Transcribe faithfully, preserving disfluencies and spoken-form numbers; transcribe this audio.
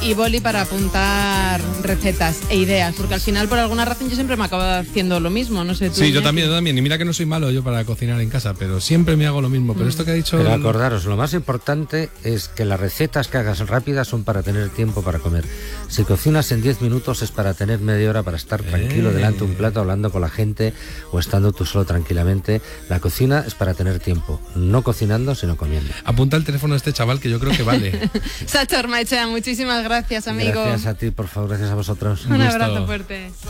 y boli para apuntar recetas e ideas, porque al final por alguna razón yo siempre me acabo haciendo lo mismo, no sé tú. Sí, yo también, yo también, y mira que no soy malo yo para cocinar en casa, pero siempre me hago lo mismo, pero esto que ha dicho... Pero acordaros, lo más importante es que las recetas que hagas rápidas son para tener tiempo para comer. Si cocinas en diez minutos es para tener media hora para estar tranquilo eh. delante de un plato hablando con la gente o estando tú solo tranquilamente. La cocina es para tener tiempo, no cocinando sino comiendo. Apunta el teléfono de este chaval que yo creo que vale. Sacha Ormaechea, muchísimas gracias, amigo. Gracias a ti, por favor, gracias a vosotros. Un, Un abrazo fuerte.